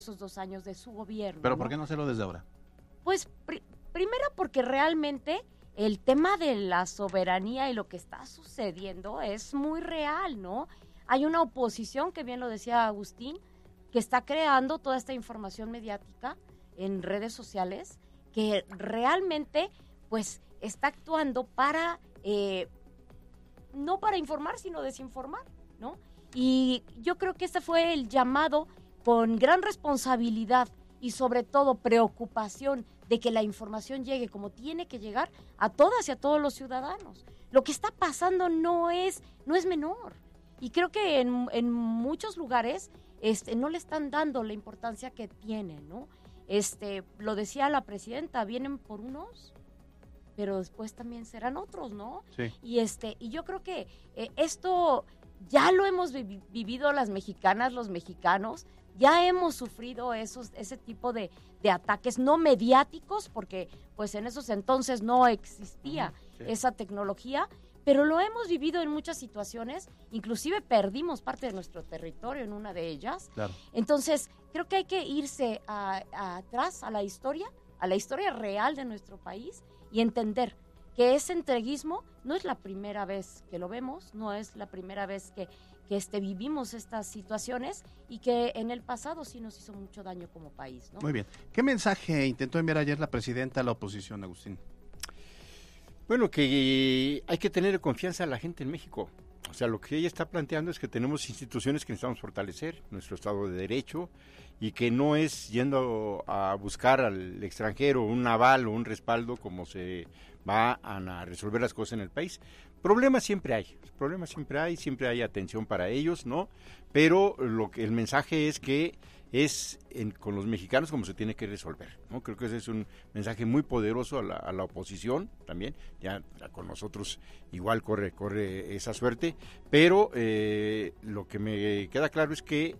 esos 2 años de su gobierno. ¿Pero por qué no hacerlo desde ahora? Pues primero porque realmente el tema de la soberanía y lo que está sucediendo es muy real, ¿no? Hay una oposición, que bien lo decía Agustín, que está creando toda esta información mediática en redes sociales, que realmente pues está actuando para, no para informar, sino desinformar, ¿no? Y yo creo que este fue el llamado con gran responsabilidad y sobre todo preocupación de que la información llegue como tiene que llegar a todas y a todos los ciudadanos. Lo que está pasando no es menor. Y creo que en muchos lugares no le están dando la importancia que tiene, ¿no? Lo decía la presidenta, vienen por unos, pero después también serán otros, ¿no? Sí. Y yo creo que esto ya lo hemos vivido las mexicanas, los mexicanos, ya hemos sufrido ese tipo de ataques no mediáticos, porque pues en esos entonces no existía esa tecnología, pero lo hemos vivido en muchas situaciones, inclusive perdimos parte de nuestro territorio en una de ellas. Claro. Entonces, creo que hay que irse atrás a la historia real de nuestro país y entender que ese entreguismo no es la primera vez que lo vemos, no es la primera vez que vivimos estas situaciones y que en el pasado sí nos hizo mucho daño como país, ¿no? Muy bien. ¿Qué mensaje intentó enviar ayer la presidenta a la oposición, Agustín? Bueno, que hay que tener confianza a la gente en México. O sea, lo que ella está planteando es que tenemos instituciones que necesitamos fortalecer, nuestro Estado de Derecho, y que no es yendo a buscar al extranjero un aval o un respaldo como se va a resolver las cosas en el país. Problemas siempre hay, siempre hay atención para ellos, ¿no? Pero el mensaje es que es con los mexicanos como se tiene que resolver, ¿no? Creo que ese es un mensaje muy poderoso a la oposición también, ya con nosotros igual corre esa suerte, pero lo que me queda claro es que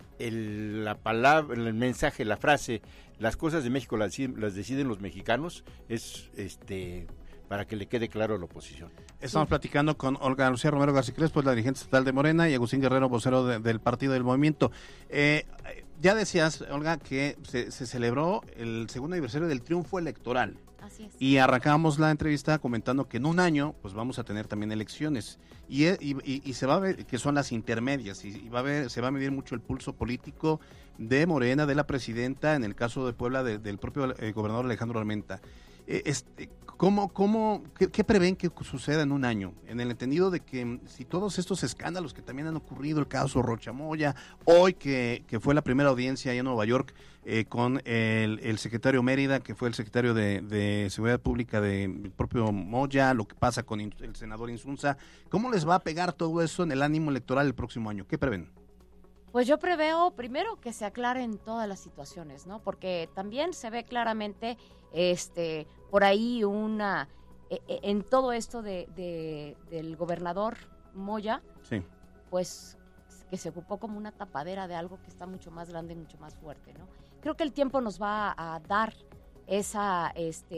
la palabra, el mensaje, la frase, las cosas de México las deciden los mexicanos, es para que le quede claro a la oposición. Estamos platicando con Olga Lucía Romero García Crespo, la dirigente estatal de Morena, y Agustín Guerrero, vocero del Partido del Movimiento. Ya decías, Olga, que se celebró el segundo aniversario del triunfo electoral. Así es. Y arrancamos la entrevista comentando que en un año pues vamos a tener también elecciones y se va a ver que son las intermedias y se va a medir mucho el pulso político de Morena, de la presidenta, en el caso de Puebla del propio gobernador Alejandro Armenta. ¿Qué prevén que suceda en un año? En el entendido de que si todos estos escándalos que también han ocurrido, el caso Rocha Moya, hoy que fue la primera audiencia allá en Nueva York con el secretario Mérida, que fue el secretario de Seguridad Pública del propio Moya, lo que pasa con el senador Insunza, ¿cómo les va a pegar todo eso en el ánimo electoral el próximo año? ¿Qué prevén? Pues yo preveo primero que se aclaren todas las situaciones, ¿no? Porque también se ve claramente por ahí en todo esto del gobernador Moya, sí, pues que se ocupó como una tapadera de algo que está mucho más grande y mucho más fuerte, ¿no? Creo que el tiempo nos va a dar esa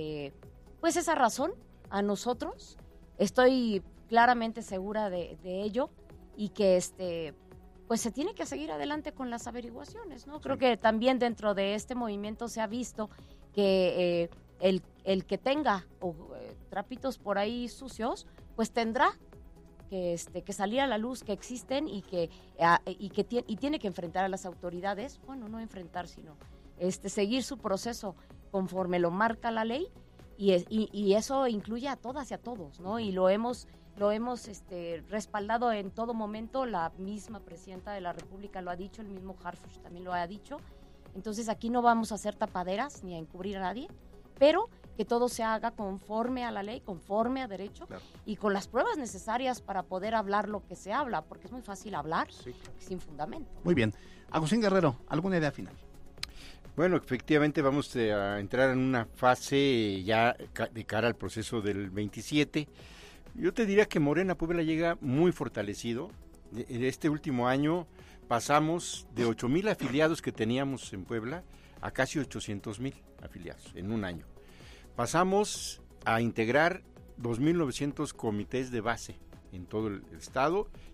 razón a nosotros. Estoy claramente segura de ello y que pues se tiene que seguir adelante con las averiguaciones, ¿no? Creo que también dentro de este movimiento se ha visto que el que tenga trapitos por ahí sucios, pues tendrá que salir a la luz, que existen y tiene que enfrentar a las autoridades, bueno, no enfrentar, sino seguir su proceso conforme lo marca la ley y eso incluye a todas y a todos, ¿no? Y lo hemos respaldado en todo momento, la misma presidenta de la República lo ha dicho, el mismo Harfuch también lo ha dicho. Entonces aquí no vamos a hacer tapaderas ni a encubrir a nadie, pero que todo se haga conforme a la ley, conforme a derecho, claro, y con las pruebas necesarias para poder hablar lo que se habla, porque es muy fácil hablar sin fundamento. Muy bien. Agustín Guerrero, ¿alguna idea final? Bueno, efectivamente vamos a entrar en una fase ya de cara al proceso del 27. Yo te diría que Morena Puebla llega muy fortalecido. En este último año pasamos de 8,000 afiliados que teníamos en Puebla a casi 800,000 afiliados en un año. Pasamos a integrar 2,900 comités de base en todo el estado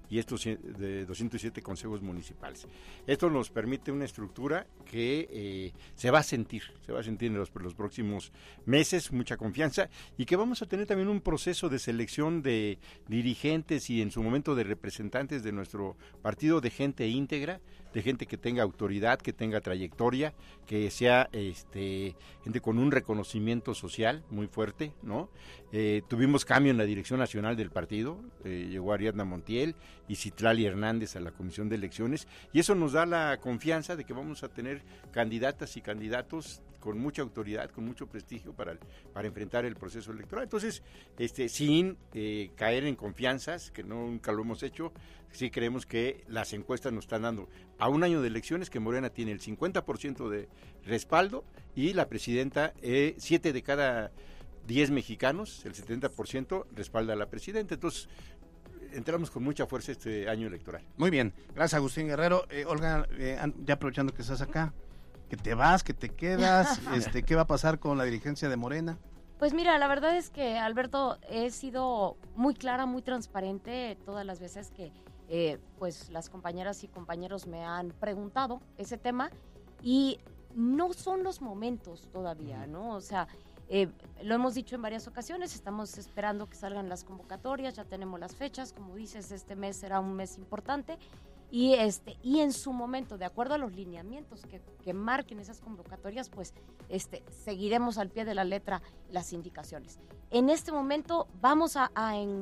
y estos de 207 consejos municipales. Esto nos permite una estructura que se va a sentir en los próximos meses, mucha confianza, y que vamos a tener también un proceso de selección de dirigentes y en su momento de representantes de nuestro partido, de gente íntegra, de gente que tenga autoridad, que tenga trayectoria, que sea gente con un reconocimiento social muy fuerte, ¿no? Tuvimos cambio en la dirección nacional del partido, llegó Ariadna Montiel y Citlali Hernández a la Comisión de Elecciones, y eso nos da la confianza de que vamos a tener candidatas y candidatos con mucha autoridad, con mucho prestigio para enfrentar el proceso electoral. Entonces, sin caer en confianzas, que nunca lo hemos hecho, sí creemos que las encuestas nos están dando a un año de elecciones que Morena tiene el 50% de respaldo y la presidenta, 7 de cada 10 mexicanos, el 70% respalda a la presidenta. Entonces, entramos con mucha fuerza este año electoral. Muy bien, gracias Agustín Guerrero. Olga, ya aprovechando que estás acá, que te vas, que te quedas, ¿qué va a pasar con la dirigencia de Morena? Pues mira, la verdad es que, Alberto, he sido muy clara, muy transparente todas las veces que pues las compañeras y compañeros me han preguntado ese tema, y no son los momentos todavía, ¿no? O sea, lo hemos dicho en varias ocasiones, estamos esperando que salgan las convocatorias, ya tenemos las fechas, como dices, este mes será un mes importante, y en su momento, de acuerdo a los lineamientos que marquen esas convocatorias, pues seguiremos al pie de la letra las indicaciones. En este momento vamos a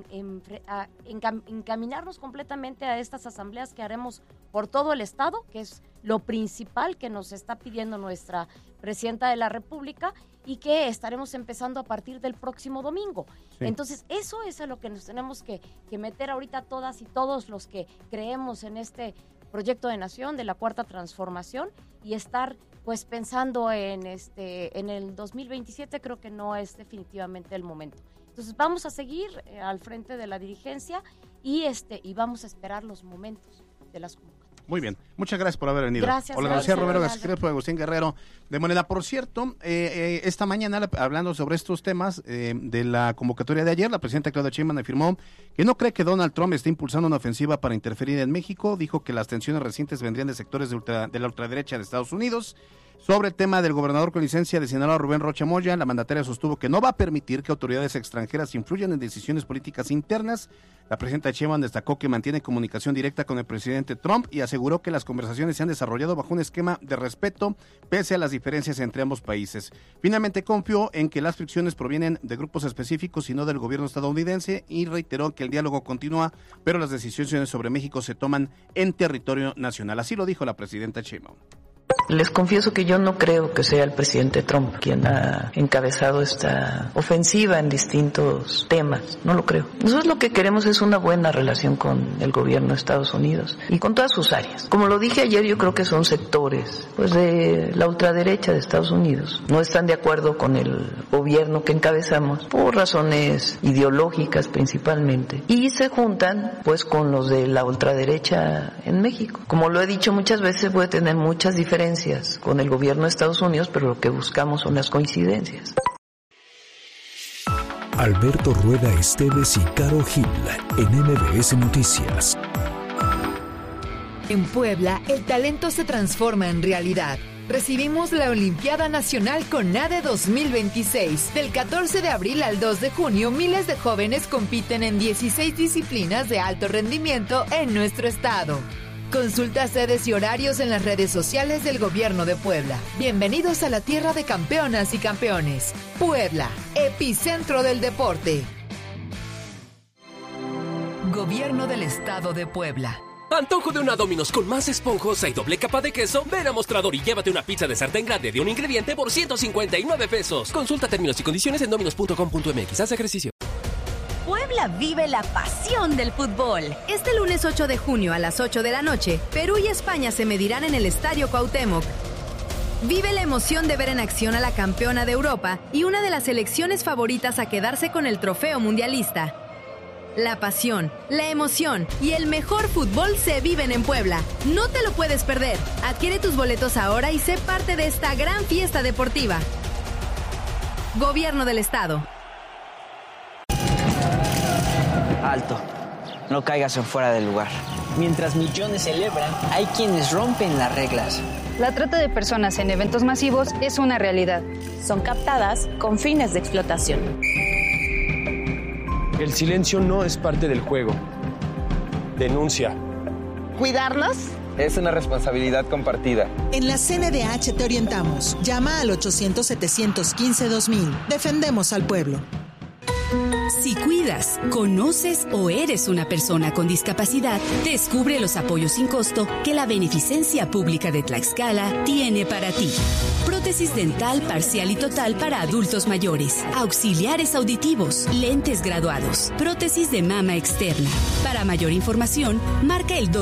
encaminarnos completamente a estas asambleas que haremos por todo el estado, que es lo principal que nos está pidiendo nuestra presidenta de la República, y que estaremos empezando a partir del próximo domingo. Sí. Entonces, eso es a lo que nos tenemos que meter ahorita todas y todos los que creemos en este proyecto de nación de la Cuarta Transformación, y estar pues pensando en el 2027. Creo que no es definitivamente el momento. Entonces, vamos a seguir al frente de la dirigencia y vamos a esperar los momentos de las convocatorias. Muy bien, muchas gracias por haber venido. Gracias. Hola, García Romero, secretario por Agustín Guerrero de Morena. Por cierto, esta mañana, hablando sobre estos temas de la convocatoria de ayer, la presidenta Claudia Sheinbaum afirmó que no cree que Donald Trump esté impulsando una ofensiva para interferir en México. Dijo que las tensiones recientes vendrían de sectores de la ultraderecha de Estados Unidos. Sobre el tema del gobernador con licencia de Sinaloa, Rubén Rocha Moya, la mandataria sostuvo que no va a permitir que autoridades extranjeras influyan en decisiones políticas internas. La presidenta Sheinbaum destacó que mantiene comunicación directa con el presidente Trump y aseguró que las conversaciones se han desarrollado bajo un esquema de respeto pese a las diferencias entre ambos países. Finalmente confió en que las fricciones provienen de grupos específicos y no del gobierno estadounidense, y reiteró que el diálogo continúa, pero las decisiones sobre México se toman en territorio nacional. Así lo dijo la presidenta Sheinbaum. Les confieso que yo no creo que sea el presidente Trump quien ha encabezado esta ofensiva en distintos temas, no lo creo. Nosotros lo que queremos es una buena relación con el gobierno de Estados Unidos y con todas sus áreas. Como lo dije ayer, yo creo que son sectores pues de la ultraderecha de Estados Unidos. No están de acuerdo con el gobierno que encabezamos por razones ideológicas principalmente, y se juntan pues con los de la ultraderecha en México. Como lo he dicho muchas veces, puede tener muchas diferencias con el gobierno de Estados Unidos, pero lo que buscamos son las coincidencias. Alberto Rueda Esteves y Caro Gil en MBS Noticias. En Puebla, el talento se transforma en realidad. Recibimos la Olimpiada Nacional CONADE 2026. Del 14 de abril al 2 de junio, miles de jóvenes compiten en 16 disciplinas de alto rendimiento en nuestro estado. Consulta sedes y horarios en las redes sociales del Gobierno de Puebla. Bienvenidos a la tierra de campeonas y campeones. Puebla, epicentro del deporte. Gobierno del Estado de Puebla. Antojo de una Domino's con más esponjosa y doble capa de queso. Ven a Mostrador y llévate una pizza de sartén grande de un ingrediente por 159 pesos. Consulta términos y condiciones en dominos.com.mx. Haz ejercicio. Puebla vive la pasión del fútbol. Este lunes 8 de junio a las 8 de la noche, Perú y España se medirán en el Estadio Cuauhtémoc. Vive la emoción de ver en acción a la campeona de Europa y una de las selecciones favoritas a quedarse con el trofeo mundialista. La pasión, la emoción y el mejor fútbol se viven en Puebla. No te lo puedes perder. Adquiere tus boletos ahora y sé parte de esta gran fiesta deportiva. Gobierno del Estado. Alto. no caigas en fuera del lugar. Mientras millones celebran, hay quienes rompen las reglas. La trata de personas en eventos masivos es una realidad. Son captadas con fines de explotación. El silencio no es parte del juego. Denuncia. ¿Cuidarlos? Es una responsabilidad compartida. En la CNDH te orientamos. Llama al 800-715-2000. Defendemos al pueblo. Si cuidas, conoces o eres una persona con discapacidad, descubre los apoyos sin costo que la Beneficencia Pública de Tlaxcala tiene para ti. Prótesis dental parcial y total para adultos mayores, auxiliares auditivos, lentes graduados, prótesis de mama externa. Para mayor información, marca el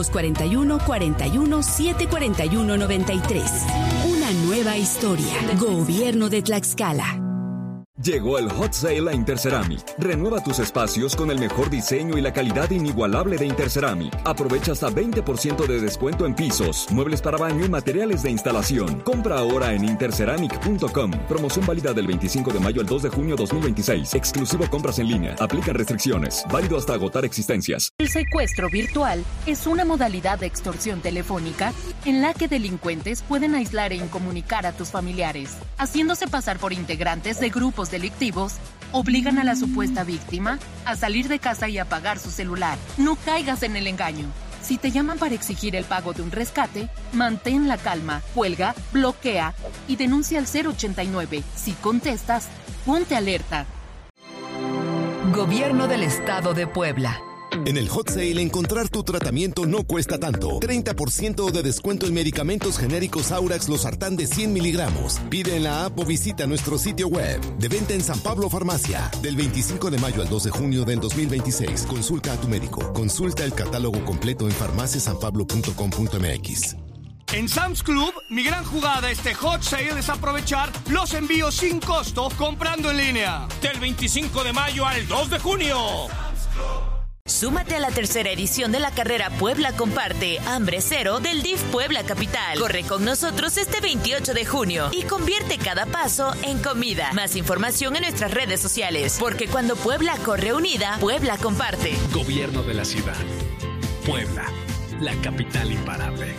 241-41-741-93. Una nueva historia. Gobierno de Tlaxcala. Llegó el Hot Sale a Interceramic. Renueva tus espacios con el mejor diseño y la calidad inigualable de Interceramic. Aprovecha hasta 20% de descuento en pisos, muebles para baño y materiales de instalación. Compra ahora en interceramic.com. Promoción válida del 25 de mayo al 2 de junio 2026. Exclusivo compras en línea. Aplican restricciones. Válido hasta agotar existencias. El secuestro virtual es una modalidad de extorsión telefónica en la que delincuentes pueden aislar e incomunicar a tus familiares, haciéndose pasar por integrantes de grupos delictivos, obligan a la supuesta víctima a salir de casa y apagar su celular. No caigas en el engaño. Si te llaman para exigir el pago de un rescate, mantén la calma, cuelga, bloquea y denuncia al 089. Si contestas, ponte alerta. Gobierno del Estado de Puebla. En el Hot Sale encontrar tu tratamiento no cuesta tanto. 30% de descuento en medicamentos genéricos Aurax Losartán de 100 miligramos. Pide en la app o visita nuestro sitio web. De venta en San Pablo Farmacia. Del 25 de mayo al 2 de junio del 2026. Consulta a tu médico. Consulta el catálogo completo en farmaciasanpablo.com.mx. En Sam's Club, mi gran jugada este Hot Sale es aprovechar los envíos sin costo comprando en línea. Del 25 de mayo al 2 de junio. Súmate a la tercera edición de la carrera Puebla Comparte, Hambre Cero del DIF Puebla Capital. Corre con nosotros este 28 de junio y convierte cada paso en comida. Más información en nuestras redes sociales, porque cuando Puebla corre unida, Puebla comparte. Gobierno de la ciudad. Puebla, la capital imparable.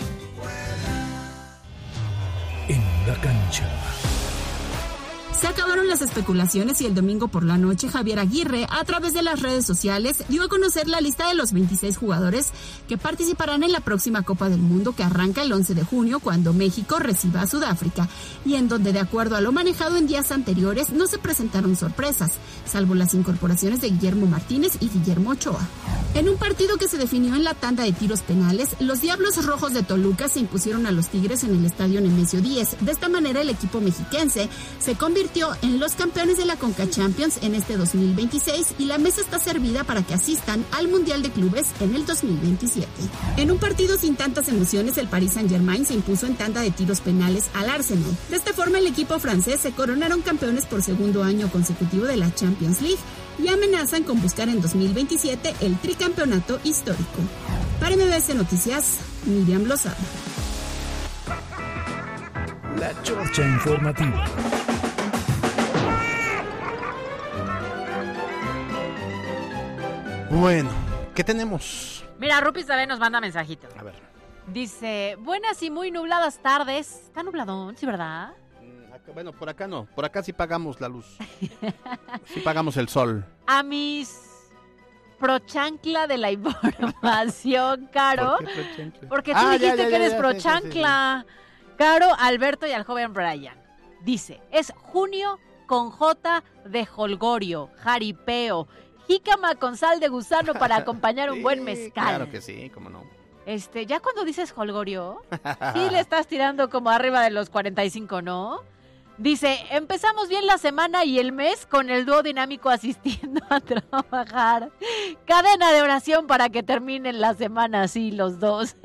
En la cancha. Se acabaron las especulaciones y el domingo por la noche Javier Aguirre, a través de las redes sociales, dio a conocer la lista de los 26 jugadores que participarán en la próxima Copa del Mundo que arranca el 11 de junio cuando México reciba a Sudáfrica y en donde, de acuerdo a lo manejado en días anteriores, no se presentaron sorpresas, salvo las incorporaciones de Guillermo Martínez y Guillermo Ochoa. En un partido que se definió en la tanda de tiros penales, los Diablos Rojos de Toluca se impusieron a los Tigres en el estadio Nemesio 10. De esta manera, el equipo mexiquense se convirtió en los campeones de la Conca Champions en este 2026 y la mesa está servida para que asistan al Mundial de Clubes en el 2027. En un partido sin tantas emociones, el Paris Saint-Germain se impuso en tanda de tiros penales al Arsenal. De esta forma, el equipo francés se coronaron campeones por segundo año consecutivo de la Champions League y amenazan con buscar en 2027 el tricampeonato histórico. Para MBS Noticias, Miriam Lozada. La Chorcha Informativa. Bueno, ¿qué tenemos? Mira, Rupi Sabé nos manda mensajito. A ver. Dice, buenas y muy nubladas tardes. Está nubladón, ¿sí, verdad? Bueno, por acá no. Por acá sí pagamos la luz. Sí pagamos el sol. A mis prochancla de la información, Caro. ¿Por qué prochancla? Porque tú dijiste que eres prochancla. Sí. Caro, Alberto y al joven Brian. Dice, es junio con J de holgorio, jaripeo, jícama con sal de gusano para acompañar un buen mezcal. Claro que sí, cómo no. Ya cuando dices holgorio, sí le estás tirando como arriba de los 45, ¿no? Dice, empezamos bien la semana y el mes con el dúo dinámico asistiendo a trabajar. Cadena de oración para que terminen la semana así los dos.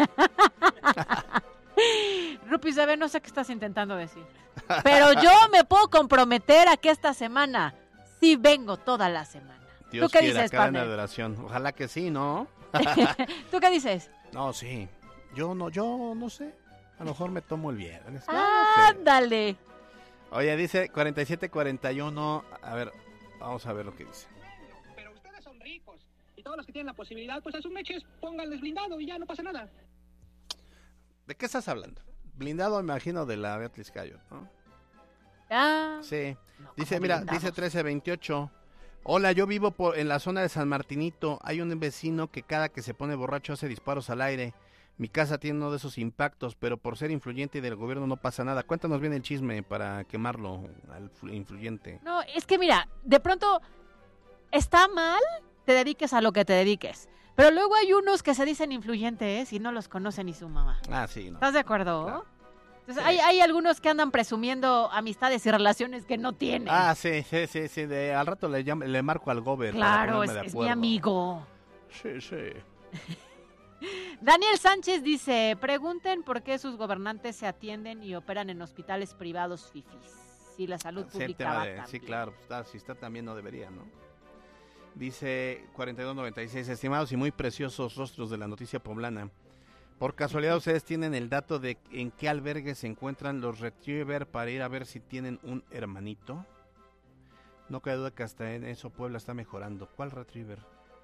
Rupi, ¿sabe? No sé qué estás intentando decir. Pero yo me puedo comprometer a que esta semana sí vengo toda la semana. Dios ¿Tú qué quiera, dices, cadena Pamela? de oración. Ojalá que sí, ¿no? ¿Tú qué dices? No, sí. Yo no sé. A lo mejor me tomo el viernes. ¡Ándale! Oye, dice 47-41. A ver, vamos a ver lo que dice. Pero ustedes son ricos Y todos los que tienen la posibilidad, pues a sus meches pónganles blindado y ya no pasa nada. ¿De qué estás hablando? Blindado, me imagino, de la Beatriz Cayo, ¿no? Ah. Sí. No, Dice, mira, blindados. dice 1328. Hola, yo vivo en la zona de San Martinito. Hay un vecino que cada que se pone borracho hace disparos al aire. Mi casa tiene uno de esos impactos, pero por ser influyente y del gobierno no pasa nada. Cuéntanos bien el chisme para quemarlo al influyente. No, es que mira, de pronto está mal, te dediques a lo que te dediques. Pero luego hay unos que se dicen influyentes y no los conoce ni su mamá. Ah, sí. No. ¿Estás de acuerdo? Claro. Entonces, Sí. hay algunos que andan presumiendo amistades y relaciones que no tienen. Ah, sí. Al rato le marco al gober. Claro, es mi amigo. Sí. Daniel Sánchez dice, pregunten por qué sus gobernantes se atienden y operan en hospitales privados fifís. Si la salud Sí, pública tema va de- tan sí, bien. claro, si está también no debería, ¿no? Dice 4296, estimados y muy preciosos rostros de la noticia poblana. Por casualidad ustedes tienen el dato de en qué albergue se encuentran los Retriever para ir a ver si tienen un hermanito. No cabe duda que hasta en eso Puebla está mejorando. ¿Cuál Retriever?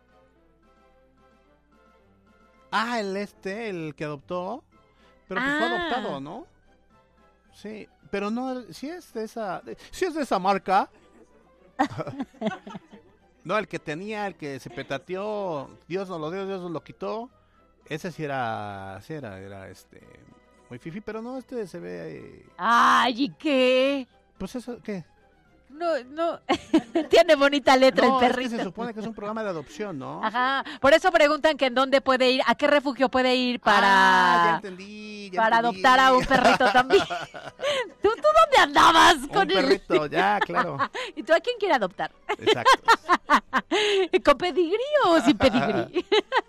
Ah, el que adoptó. Pero pues fue adoptado, ¿no? Sí, pero no, sí es de esa marca. No, el que tenía, el que se petateó, Dios nos lo dio, Dios nos lo quitó. Ese sí era muy fifi, pero no, se ve... Ay, ¿y qué? Pues eso, ¿qué? No, tiene bonita letra No, el es perrito. que se supone que es un programa de adopción, ¿no? Ajá, por eso preguntan que en dónde puede ir, a qué refugio puede ir para... ya entendí. Para adoptar a un perrito también. ¿Tú dónde andabas con un perrito, ya, claro. ¿Y tú a quién quiere adoptar? Exacto. ¿Con pedigrí o sin pedigrí?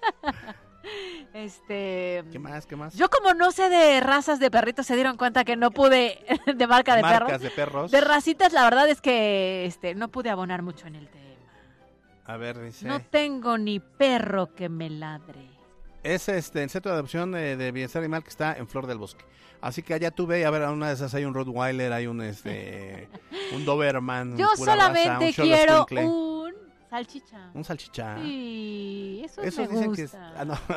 ¿Qué más? Yo como no sé de razas de perritos, se dieron cuenta que no pude, de marca de perros. Marcas de perros. De racitas, la verdad es que no pude abonar mucho en el tema. A ver, dice... No tengo ni perro que me ladre. Es el centro de adopción de bienestar animal que está en Flor del Bosque. Así que allá tú ve, a ver, a una de esas hay un Rottweiler, hay un Doberman. Yo pura solamente raza, un quiero Xoloescuincle. un salchicha. Un salchicha. Sí, eso Esos me dicen gusta. que no.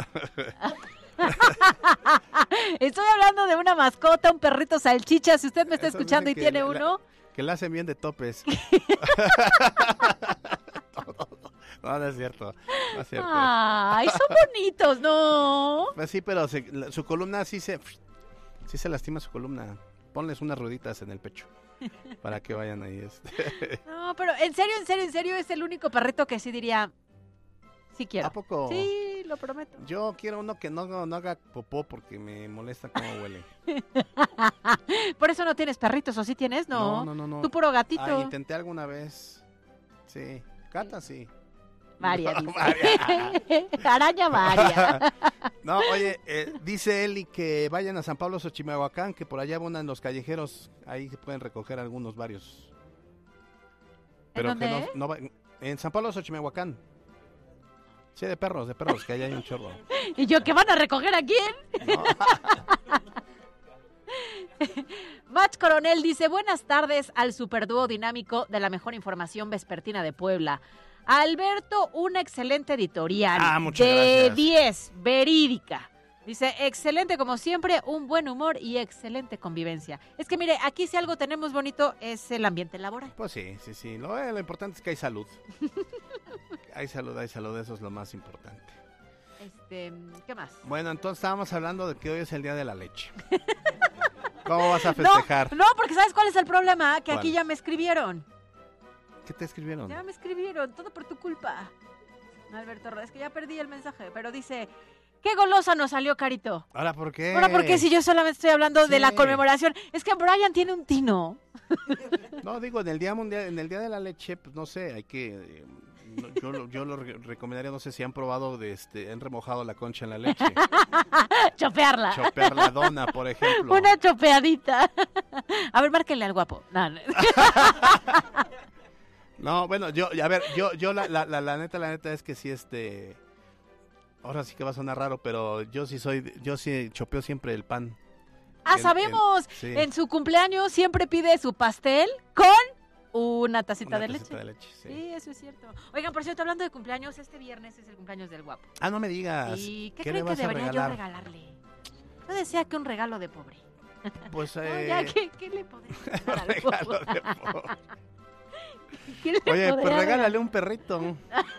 Estoy hablando de una mascota, un perrito salchicha. Si usted me está Esos escuchando y dicen tiene uno. Que la hacen bien de topes. No es cierto. No es cierto. Ay, son bonitos, ¿no? Pues sí, pero su columna sí se lastima su columna. Ponles unas rueditas en el pecho para que vayan ahí. No, pero en serio, es el único perrito que sí diría, sí quiero. ¿A poco? Sí, lo prometo. Yo quiero uno que no haga popó porque me molesta cómo huele. Por eso no tienes perritos, ¿o sí tienes? No. No. Tú puro gatito. Ah, intenté alguna vez. Sí. Cata, sí. Varia, dice. Araña varia. No, oye, dice Eli que vayan a San Pablo Xochimehuacán, que por allá abundan los callejeros, ahí se pueden recoger varios. Pero ¿En dónde? que no en San Pablo Xochimehuacán. Sí, de perros, que allá hay un chorro. ¿Y yo qué van a recoger a quién? No. Match Coronel dice, buenas tardes al superdúo dinámico de la mejor información vespertina de Puebla. Alberto, una excelente editorial. Muchas de gracias. 10, verídica. Dice, excelente como siempre, un buen humor y excelente convivencia. Es que mire, aquí si algo tenemos bonito es el ambiente laboral. Pues sí. Lo importante es que hay salud. Hay salud, eso es lo más importante. ¿Qué más? Bueno, entonces estábamos hablando de que hoy es el día de la leche. ¿Cómo vas a festejar? No, porque ¿sabes cuál es el problema? Que ¿Cuál? aquí ya me escribieron. ¿Qué te escribieron? Ya me escribieron, todo por tu culpa. Alberto, es que ya perdí el mensaje, pero dice, qué golosa nos salió, Carito. ¿Ahora por qué? Ahora, ¿por qué si yo solamente estoy hablando de la conmemoración? Es que Brian tiene un tino. No, digo, en el día mundial, en el día de la leche, pues no sé, hay que... yo lo recomendaría, no sé si han probado, han remojado la concha en la leche. Chopearla. Chopear la dona, por ejemplo. Una chopeadita. A ver, márquenle al guapo. No. No, bueno, yo la neta es que sí, ahora sí que va a sonar raro, pero yo sí chopeo siempre el pan. Sabemos, sí. En su cumpleaños siempre pide su pastel con una tacita de tacita leche. de leche, sí. Sí, eso es cierto. Oigan, por cierto, hablando de cumpleaños, este viernes es el cumpleaños del guapo. Ah, no me digas. ¿Y qué ¿Qué creen le que vas a debería regalar? yo regalarle? Yo decía que un regalo de pobre. Pues, No, ya, ¿qué le podría regalar al regalo pobre? de pobre. ¿Qué le Oye, pues podría regálale un perrito.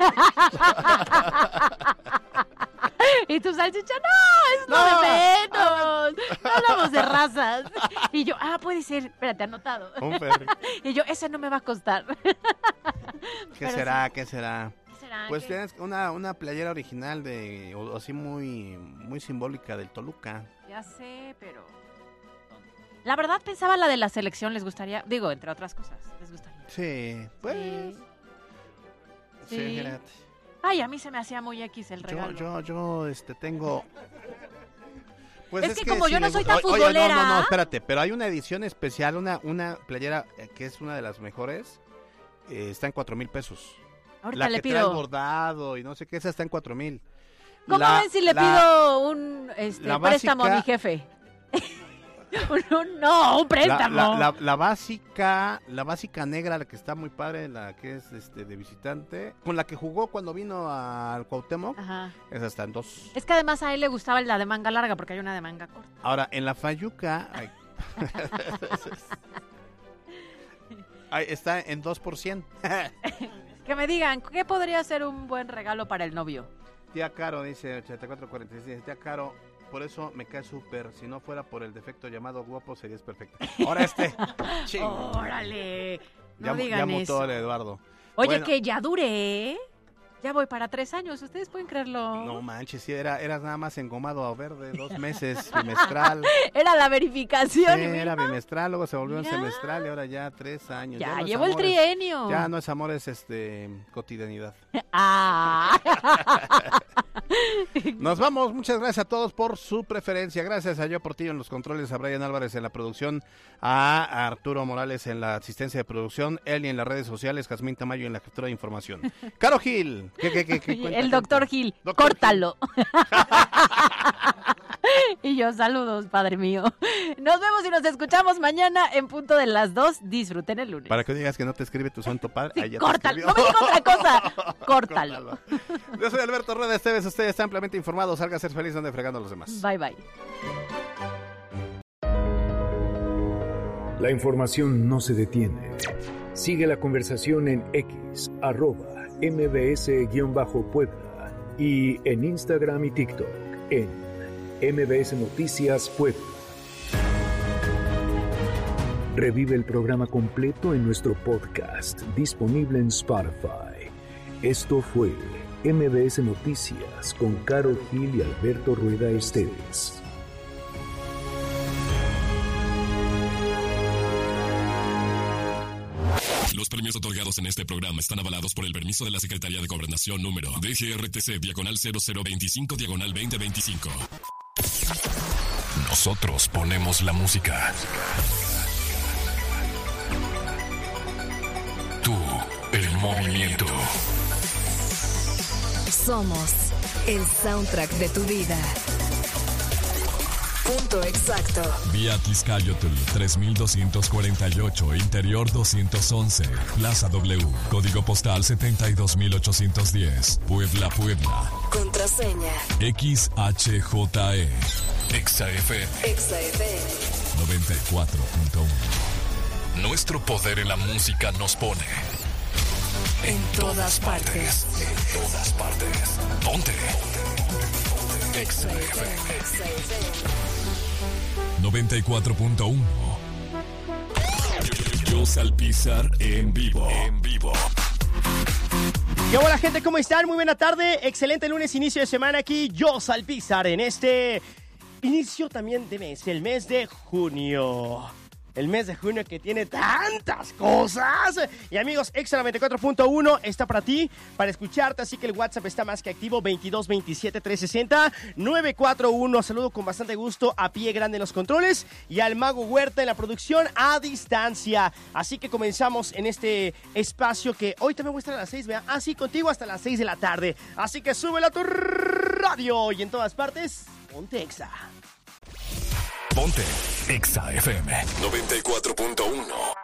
Y tu salchicha, no, es lo de menos. No hablamos de razas. Y yo, puede ser, espérate, anotado. Un perrito. Y yo, ese no me va a costar. ¿Qué será? ¿Qué será? Pues tienes una playera original o así muy simbólica del Toluca. Ya sé, pero... La verdad pensaba la de la selección, les gustaría, digo, entre otras cosas, les gustaría. Sí, pues... Sí. Fíjate. Ay, a mí se me hacía muy X el regalo. Yo tengo... Pues es que como yo no soy tan Oye, futbolera... no, espérate, pero hay una edición especial, una playera que es una de las mejores, está en 4,000 pesos. Ahorita la le que pido. trae el bordado y no sé qué, esa está en 4,000. ¿Cómo ven si le pido un préstamo básica, a mi jefe? No, un préstamo. La básica negra, la que está muy padre, la que es de visitante, con la que jugó cuando vino al Cuauhtémoc, esa está en 2. Es que además a él le gustaba la de manga larga porque hay una de manga corta. Ahora, en la Fayuca está en 2%. Que me digan, ¿qué podría ser un buen regalo para el novio? Tía Caro dice 8446, tía Caro, por eso me cae súper. Si no fuera por el defecto llamado guapo, serías perfecta. Ahora ¡Órale! No digan ya eso. mutó el Eduardo. Oye, bueno, que ya duré. Ya voy para 3 años. ¿Ustedes pueden creerlo? No manches, sí, eras nada más engomado a verde, 2 meses, bimestral. Era la verificación. Sí, era bimestral, luego se volvió un semestral y ahora ya 3 años. Ya no llevo el trienio. Ya no es amor, es cotidianidad. Nos vamos, muchas gracias a todos por su preferencia. Gracias a Yo Portillo en los controles, a Brian Álvarez en la producción, a Arturo Morales en la asistencia de producción, Eli en las redes sociales, Jazmín Tamayo en la gestora de información. Caro Gil, el doctor Gil, córtalo. Y yo, saludos, padre mío. Nos vemos y nos escuchamos mañana en punto de las 2. Disfruten el lunes. Para que digas que no te escribe tu santo padre. Sí, córtalo, no me digas otra cosa. Córtalo. Yo soy Alberto Rueda Esteves, ustedes están ampliamente informados. Salga a ser feliz donde fregando a los demás. Bye, bye. La información no se detiene. Sigue la conversación en X, @MBS-Puebla y en Instagram y TikTok en MBS Noticias Puebla. Revive el programa completo en nuestro podcast, disponible en Spotify. Esto fue MBS Noticias con Caro Gil y Alberto Rueda Esteves. Los premios otorgados en este programa están avalados por el permiso de la Secretaría de Gobernación número DGRTC/0025/2025. Nosotros ponemos la música. Tú, el movimiento. Somos el soundtrack de tu vida. Punto exacto. Vía Tizcayotl 3248, Interior 211, Plaza W, Código Postal 72810, Puebla, Puebla. Contraseña XHJE. XAFM. 94.1. Nuestro poder en la música nos pone en todas partes. En todas partes. Ponte. XAFM. 94.1. Yo Salpizar en vivo. ¿Qué hola, gente? ¿Cómo están? Muy buena tarde. Excelente lunes, inicio de semana aquí. Yo Salpizar en este inicio también de mes, el mes de junio. El mes de junio que tiene tantas cosas. Y amigos, Extra 94.1 está para ti, para escucharte. Así que el WhatsApp está más que activo, 2227-360-941. Saludo con bastante gusto a Pie Grande en los controles y al Mago Huerta en la producción a distancia. Así que comenzamos en este espacio que hoy también voy a estar a las 6, ¿verdad? Así contigo hasta las 6 de la tarde. Así que súbela a tu radio y en todas partes, ponte Exa. Ponte Exa FM 94.1.